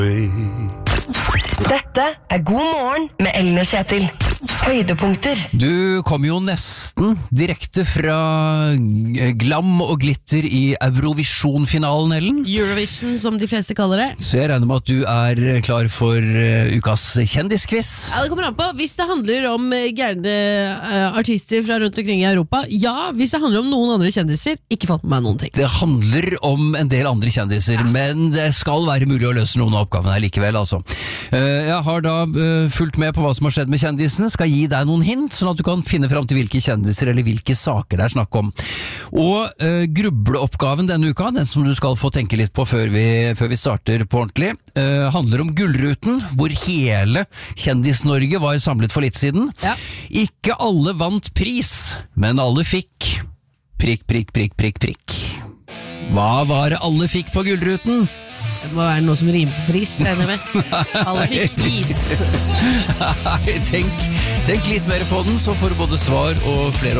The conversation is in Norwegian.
Dette God morgen med Ellen og Kjetil. Høydepunkter. Du kom jo nesten direkte fra glam og glitter i Eurovision-finalen, Ellen. Eurovision, som de fleste kaller det. Så jeg regner med at du er klar for ukas kjendisquiz. Ja, det kommer an på. Hvis det handler om gærne artister fra rundt omkring i Europa, ja. Hvis det handler om noen andre kjendiser, ikke fått med meg noen ting. Det handler om en del andre kjendiser, men det skal være mulig å løse noen av oppgavene her likevel, altså. Jeg har da fulgt med på hva som har skjedd med kjendisene, skal gi deg noen hint, sånn at du kan finne frem til hvilke kjendiser eller hvilke saker det er snakk om. Og grubleoppgaven denne uka, den som du skal få tenke litt på før vi starter på ordentlig, handler om Gullruten, hvor hele Kjendis-Norge var samlet for litt siden. Ja. Ikke alle vant pris, men alle fikk prikk, prikk, prikk, prikk, prikk. Hva var det alle fikk på Gullruten? Det må være noe som rimer på pris, regner jeg med. Alle fikk is. Nei, tenk litt mer på den, så får du både svar og flere